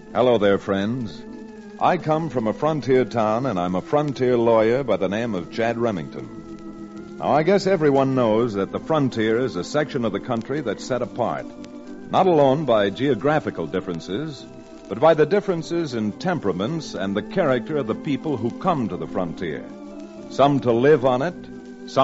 Hello there, friends. I come from a frontier town, and I'm a frontier lawyer by the name of Chad Remington. Now, I guess everyone knows that the frontier is a section of the country that's set apart, not alone by geographical differences, but by the differences in temperaments and the character of the people who come to the frontier. Some to live on it,